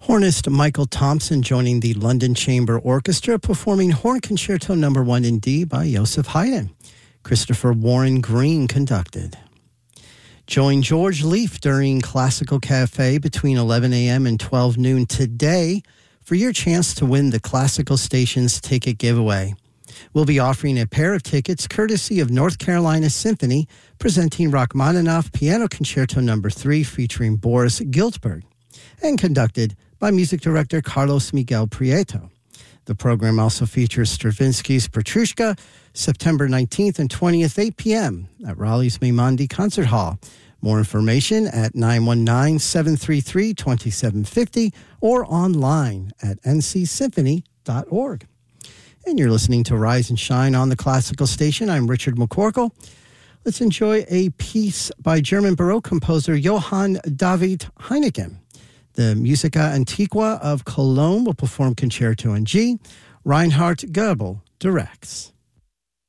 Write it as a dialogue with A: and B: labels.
A: Hornist Michael Thompson joining the London Chamber Orchestra performing Horn Concerto No. 1 in D by Joseph Haydn. Christopher Warren Green conducted. Join George Leaf during Classical Cafe between 11 a.m. and 12 noon today for your chance to win the Classical Stations ticket giveaway. We'll be offering a pair of tickets courtesy of North Carolina Symphony presenting Rachmaninoff Piano Concerto No. 3 featuring Boris Giltberg and conducted by music director Carlos Miguel Prieto. The program also features Stravinsky's Petrushka, September 19th and 20th, 8 p.m. at Raleigh's Maimandi Concert Hall. More information at 919-733-2750 or online at ncsymphony.org. And you're listening to Rise and Shine on the Classical Station. I'm Richard McCorkle. Let's enjoy a piece by German Baroque composer Johann David Heineken. The Musica Antiqua of Cologne will perform Concerto in G. Reinhard Goebel directs.